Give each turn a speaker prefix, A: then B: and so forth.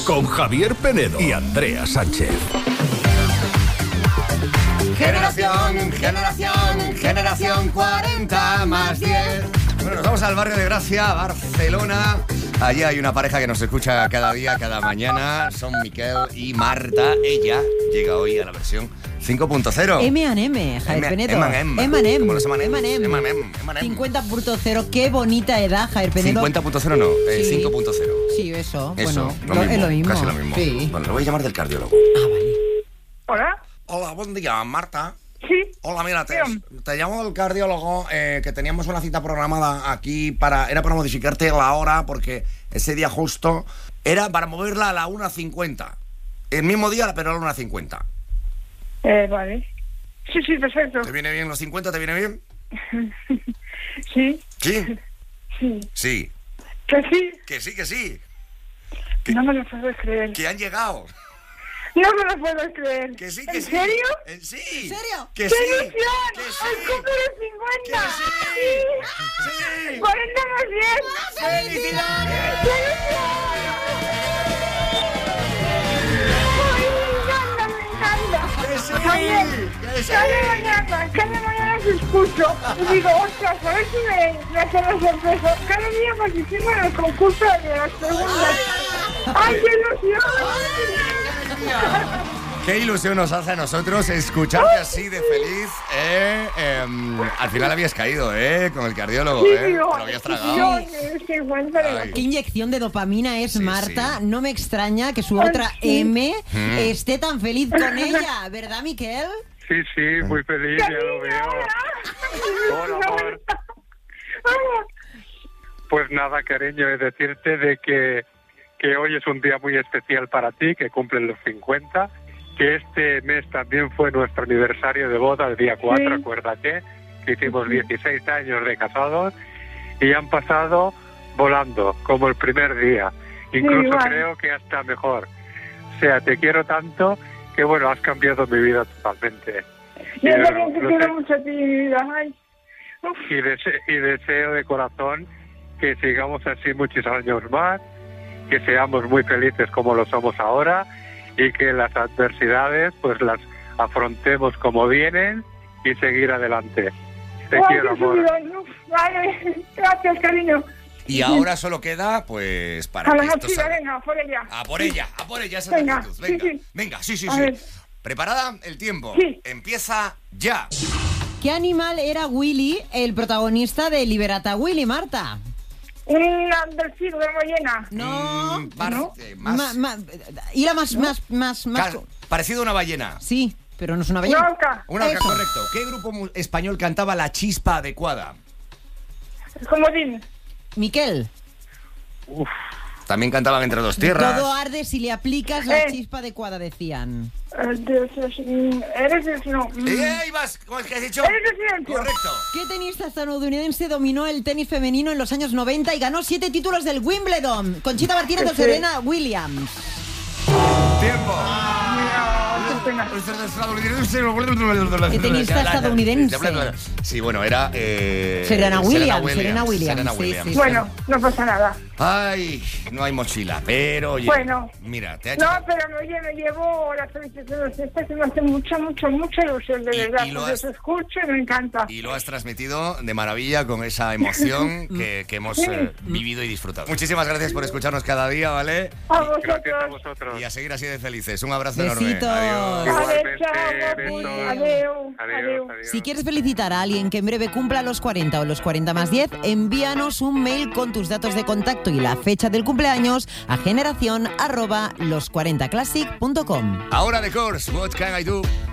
A: con Javier Penedo y Andrea Sánchez.
B: Generación 40 más 10. Bueno, nos vamos al barrio de Gracia, Barcelona. Allí hay una pareja que nos escucha cada día, cada mañana. Son Miquel y Marta. Ella llega hoy a la versión 5.0.
C: M&M, Javier Penedo.
B: M&M. Como los M&M.
C: 50.0 , qué bonita edad, Javier Penedo.
B: 50.0 no, 5.0.
C: Sí, eso.
B: Eso,
C: bueno, es lo mismo.
B: Casi lo mismo.
C: Sí.
B: Bueno, lo voy a llamar del cardiólogo.
C: Vale.
D: Hola.
B: Hola, buen día, Marta.
D: Sí.
B: Hola, mira, te llamo del cardiólogo, que teníamos una cita programada aquí era para modificarte la hora, porque ese día justo era para moverla a la 1:50. El mismo día, pero a la 1:50.
D: Vale. Sí, perfecto.
B: ¿Te viene bien los 50? ¿Te viene bien?
D: Sí.
B: ¿Sí?
D: Sí.
B: Sí.
D: Que sí.
B: Que sí, que sí.
D: No me lo puedo creer.
B: Que han llegado.
D: No me lo puedo creer.
B: Que sí, que
D: ¿En
B: sí.
D: serio?
B: Sí.
C: ¿En serio?
B: Que
D: ¡Qué
B: sí.
D: ilusión!
B: Que sí.
D: ¡Al cumple de 50!
B: Que sí. Sí.
D: 40 más 10.
B: ¡Felicidades!
D: ¡Qué ilusión! ¡Ay, me encanta!
B: Que sí.
D: Javier,
B: Que sí.
D: cada mañana os escucho y digo, ostras, a ver si me hacen la sorpresa. Cada día participo en el concurso de las preguntas. ¡Ay, qué ilusión!
B: Qué ilusión nos hace a nosotros escucharte así de feliz. Al final habías caído, con el cardiólogo,
D: Sí,
B: Te
D: digo,
B: lo habías tragado. Ay.
C: Qué inyección de dopamina es
B: Sí,
C: Marta.
B: sí.
C: No me extraña que su otra
D: sí.
C: M esté tan feliz con ella, ¿verdad, Miquel?
E: Sí, muy feliz, ya lo veo. Hola, amor. Pues nada, cariño, es decirte de que hoy es un día muy especial para ti, que cumplen los 50, que este mes también fue nuestro aniversario de boda, el día 4,
D: Sí.
E: acuérdate, que hicimos 16 años de casados y han pasado volando, como el primer día. Incluso
D: igual.
E: creo que hasta mejor. O sea, te quiero tanto que, bueno, has cambiado mi vida totalmente.
D: Yo
E: Y,
D: también te
E: no
D: quiero
E: sé,
D: mucho a ti, mi vida. Ay. Uf.
E: y deseo de corazón que sigamos así muchos años más, que seamos muy felices como lo somos ahora y que las adversidades pues las afrontemos como vienen y seguir adelante. Te
D: Ay,
E: quiero,
D: qué
E: amor.
D: subidón. Uf, vale, gracias, cariño.
B: Y ahora solo queda, pues, para
D: A
B: que
D: la
B: esto
D: mochila,
B: salga.
D: venga, por ella.
B: A por ella, esa
D: Venga,
B: actitud.
D: sí.
B: Venga, sí.
D: A ver.
B: ¿Preparada? El tiempo.
D: Sí.
B: Empieza ya.
C: ¿Qué animal era Willy, el protagonista de Liberata Willy, Marta?
D: Un delfín de ballena.
C: No.
B: Más.
C: Hila más.
B: Parecido a una ballena.
C: Sí, pero no es una ballena.
D: Nunca.
B: Una
C: Eso.
B: correcto. ¿Qué grupo español cantaba La Chispa Adecuada?
D: Comodín.
C: Miquel,
B: También cantaban Entre dos tierras.
C: todo arde si le aplicas la chispa adecuada, decían.
D: Eres el no.
B: Ibas, ¿cómo es que has dicho?
D: Eres de silencio.
B: Correcto.
C: ¿Qué tenista estadounidense dominó el tenis femenino en los años 90 y ganó 7 títulos del Wimbledon? Conchita Martínez o
D: Sí.
C: Serena Williams.
B: Tiempo.
C: ¿Qué tenista estadounidense?
B: Sí, bueno, era...
C: Serena Williams. Sí.
D: Bueno, no pasa nada.
B: Ay, no hay mochila, pero oye,
D: Bueno.
B: mira, te ha hecho...
D: No, pero me llevo las felicitaciones estas que me hace mucha ilusión, de verdad.
B: y lo
D: Porque
B: has-
D: os escucho y me encanta.
B: Y lo has transmitido de maravilla con esa emoción que hemos vivido y disfrutado. Muchísimas gracias por escucharnos cada día, ¿vale?
D: A
E: Gracias a
D: vosotros.
E: vosotros.
B: Y a seguir así de felices. Un abrazo
C: Besitos.
B: enorme. Adiós.
D: Vale,
E: Igualmente,
D: chao,
E: besos.
D: guapos. Adiós.
E: Adiós.
C: Si quieres felicitar a alguien que en breve cumpla los 40 o los 40 más 10, envíanos un mail con tus datos de contacto y la fecha del cumpleaños a generación@los40classic.com.
B: Ahora de course, what can I do?